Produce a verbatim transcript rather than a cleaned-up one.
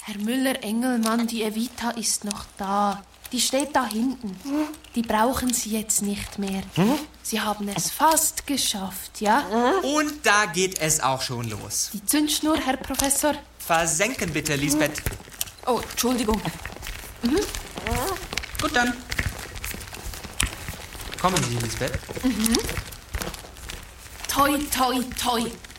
Herr Müller-Engelmann, die Evita ist noch da. Die steht da hinten. Die brauchen Sie jetzt nicht mehr. Sie haben es fast geschafft, ja? Und da geht es auch schon los. Die Zündschnur, Herr Professor. Versenken bitte, Lisbeth. Oh, Entschuldigung. Mhm. Gut dann. Kommen Sie, Lisbeth. Mhm. Toi, toi, toi.